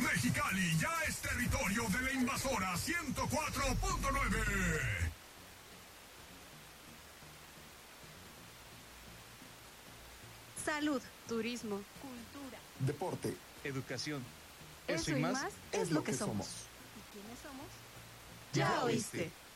Mexicali ya es territorio de la invasora 104.9. Salud, turismo, cultura, deporte, educación. Eso y más es lo que somos. ¿Y quiénes somos? Ya oíste.